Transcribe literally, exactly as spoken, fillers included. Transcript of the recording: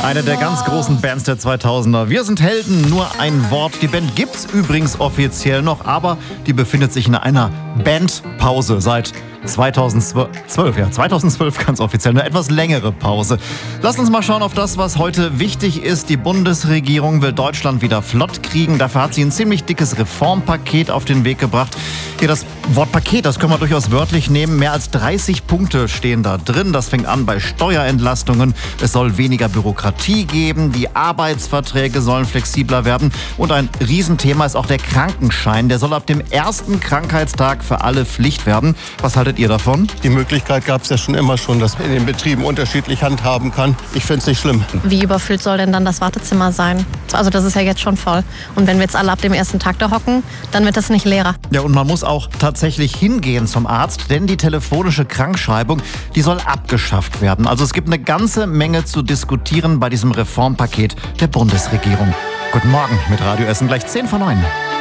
Eine der ganz großen Bands der zweitausender. Wir sind Helden, nur ein Wort. Die Band gibt's übrigens offiziell noch, aber die befindet sich in einer Bandpause seit zweitausendzwölf. Ja, zweitausendzwölf ganz offiziell, eine etwas längere Pause. Lasst uns mal schauen auf das, was heute wichtig ist. Die Bundesregierung will Deutschland wieder flott kriegen. Dafür hat sie ein ziemlich dickes Reformpaket auf den Weg gebracht. Hier das Wort Paket, das können wir durchaus wörtlich nehmen. Mehr als dreißig Punkte stehen da drin. Das fängt an bei Steuerentlastungen. Es soll weniger Bürokratie geben. Die Arbeitsverträge sollen flexibler werden. Und ein Riesenthema ist auch der Krankenschein. Der soll ab dem ersten Krankheitstag für alle Pflicht werden. Was haltet ihr davon? Die Möglichkeit gab es ja schon immer schon, dass man in den Betrieben unterschiedlich handhaben kann. Ich finde es nicht schlimm. Wie überfüllt soll denn dann das Wartezimmer sein? Also das ist ja jetzt schon voll. Und wenn wir jetzt alle ab dem ersten Tag da hocken, dann wird das nicht leerer. Ja, und man muss auch tatsächlich hingehen zum Arzt, denn die telefonische Krankschreibung, die soll abgeschafft werden. Also es gibt eine ganze Menge zu diskutieren bei diesem Reformpaket der Bundesregierung. Guten Morgen mit Radio Essen, gleich zehn vor neun.